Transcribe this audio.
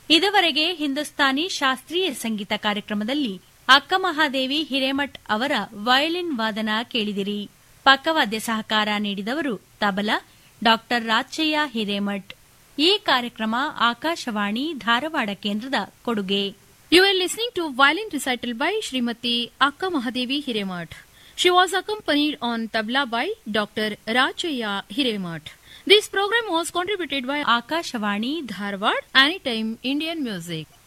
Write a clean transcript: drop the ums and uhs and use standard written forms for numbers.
ಇದುವರೆಗೆ ಹಿಂದೂಸ್ತಾನಿ ಶಾಸ್ತ್ರೀಯ ಸಂಗೀತ ಕಾರ್ಯಕ್ರಮದಲ್ಲಿ ಅಕ್ಕ ಮಹಾದೇವಿ ಹಿರೇಮಠ್ ಅವರ ವಯಲಿನ್ ವಾದನ ಕೇಳಿದಿರಿ. ಪಕ್ಕವಾದ್ಯ ಸಹಕಾರ ನೀಡಿದವರು ತಬಲಾ ಡಾ ರಾಚಯ್ಯ ಹಿರೇಮಠ್. ಈ ಕಾರ್ಯಕ್ರಮ ಆಕಾಶವಾಣಿ ಧಾರವಾಡ ಕೇಂದ್ರದ ಕೊಡುಗೆ. You are listening to violin recital by Srimati Akka Mahadevi Hiremath. She was accompanied on tabla by Dr. Rachaya Hiremath. This program was contributed by Akashvani Dharwad, Anytime Indian Music.